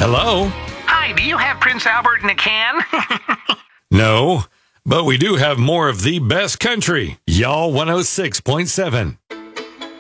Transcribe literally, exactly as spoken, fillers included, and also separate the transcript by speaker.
Speaker 1: Hello?
Speaker 2: Hi, do you have Prince Albert in a can?
Speaker 1: No, but we do have more of the best country. Y'all one oh six point seven.